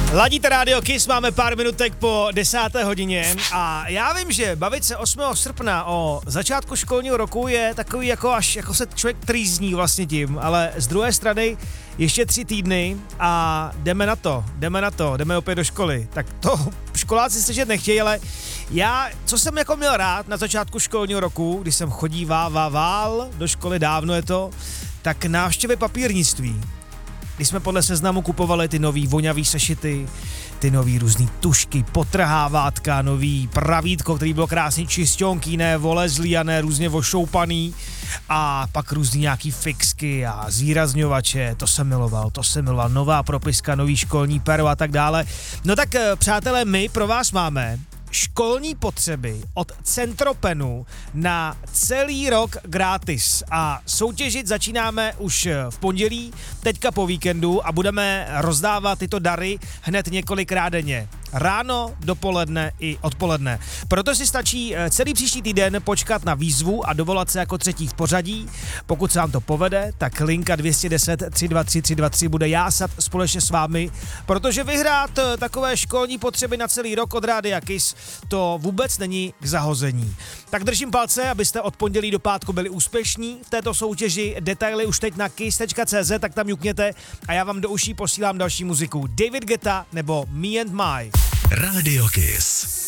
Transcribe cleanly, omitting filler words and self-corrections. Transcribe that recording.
Ladíte Radio Kiss, máme pár minutek po 10. hodině a já vím, že bavit se 8. srpna o začátku školního roku je takový jako se člověk trýzní vlastně tím, ale z druhé strany ještě 3 týdny a jdeme opět do školy. Tak to školáci slyšet nechtějí, ale já, co jsem jako měl rád na začátku školního roku, když jsem chodíval do školy, dávno je to, tak návštěvy papírnictví. Když jsme podle Seznamu kupovali ty nový voňavý sešity, ty nový různý tušky, potrhávátka, nový pravítko, který bylo krásně čisťonký, ne volezlý a ne různě ošoupaný a pak různý nějaký fixky a zvýrazňovače, to jsem miloval, nová propiska, nový školní pero a tak dále. No tak přátelé, my pro vás máme školní potřeby od Centropenu na celý rok gratis a soutěžit začínáme už v pondělí, teďka po víkendu a budeme rozdávat tyto dary hned několikrát denně. Ráno, dopoledne i odpoledne. Proto si stačí celý příští týden počkat na výzvu a dovolat se jako třetí v pořadí. Pokud se vám to povede, tak linka 210 323 323 bude jásat společně s vámi, protože vyhrát takové školní potřeby na celý rok od Rádia Kiss to vůbec není k zahození. Tak držím palce, abyste od pondělí do pátku byli úspěšní v této soutěži. Detaily už teď na kiss.cz, tak tam jukněte a já vám do uší posílám další muziku. David Guetta nebo Me and My. Radio Kiss.